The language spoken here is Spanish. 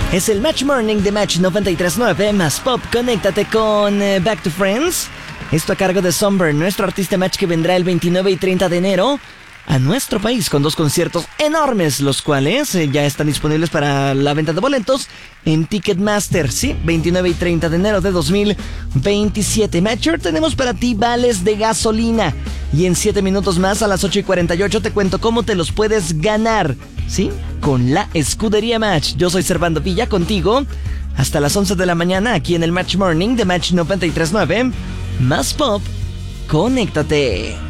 Es el Match Morning de Match 93.9 más Pop. Conéctate con Back to Friends. Esto a cargo de Sunburn, nuestro artista Match que vendrá el 29 y 30 de enero a nuestro país con 2 conciertos enormes, los cuales ya están disponibles para la venta de boletos en Ticketmaster, sí, 29 y 30 de enero de 2027. Matcher, tenemos para ti vales de gasolina y en 7 minutos más a las 8:48 te cuento cómo te los puedes ganar, sí, con la Escudería Match. Yo soy Servando Villa, contigo hasta las 11 de la mañana aquí en el Match Morning de Match 93.9 más Pop. Conéctate.